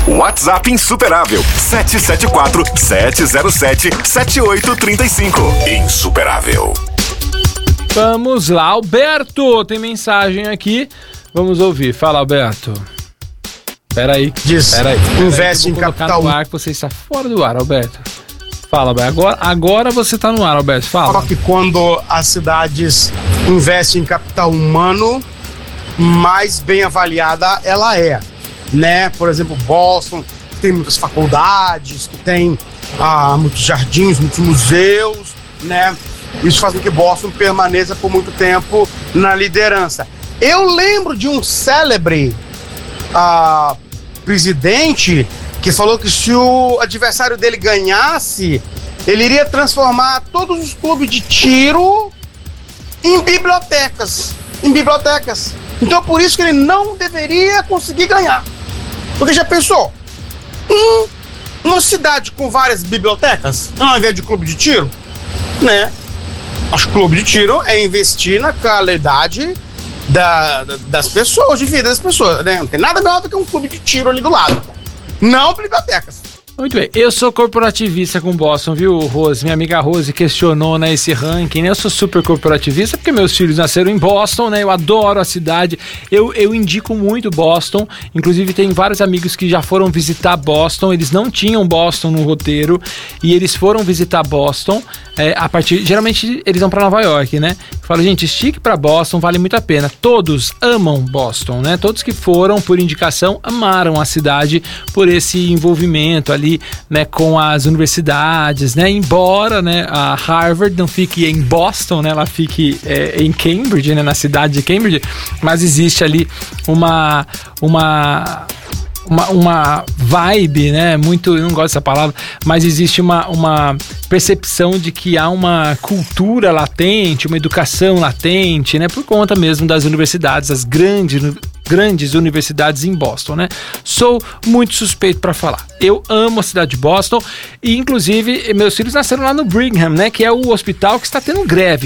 WhatsApp insuperável 774-707-7835. Insuperável. Vamos lá, Alberto, tem mensagem aqui. Vamos ouvir. Fala, Alberto. Peraí. Investe em capital. No ar que você está fora do ar, Alberto. Fala, Alberto. Agora você está no ar, Alberto. Fala. Só que quando as cidades investem em capital humano, mais bem avaliada ela é, né? Por exemplo, Boston tem muitas faculdades, que tem muitos jardins, muitos museus, né? Isso faz com que Boston permaneça por muito tempo na liderança. Eu lembro de um célebre presidente que falou que se o adversário dele ganhasse, ele iria transformar todos os clubes de tiro em bibliotecas. Então por isso que ele não deveria conseguir ganhar. Porque já pensou? Uma cidade com várias bibliotecas, ao invés de clube de tiro, né? Acho que clube de tiro é investir na qualidade das pessoas, de vida das pessoas, né? Não tem nada melhor do que um clube de tiro ali do lado. Não bibliotecas. Muito bem, eu sou corporativista com Boston, viu, Rose? Minha amiga Rose questionou, né, esse ranking, né? Eu sou super corporativista porque meus filhos nasceram em Boston, né? Eu adoro a cidade, eu indico muito Boston, inclusive tem vários amigos que já foram visitar Boston, eles não tinham Boston no roteiro e eles foram visitar Boston, geralmente eles vão pra Nova York, né? Eu falo, gente, estique pra Boston, vale muito a pena. Todos amam Boston, né? Todos que foram por indicação amaram a cidade por esse envolvimento ali, né, com as universidades, né, embora, né, a Harvard não fique em Boston, né, ela fique em Cambridge, né, na cidade de Cambridge, mas existe ali uma vibe, né, muito, eu não gosto dessa palavra, mas existe uma percepção de que há uma cultura latente, uma educação latente, né, por conta mesmo das universidades, as grandes universidades em Boston, né? Sou muito suspeito para falar. Eu amo a cidade de Boston e, inclusive, meus filhos nasceram lá no Brigham, né? Que é o hospital que está tendo greve.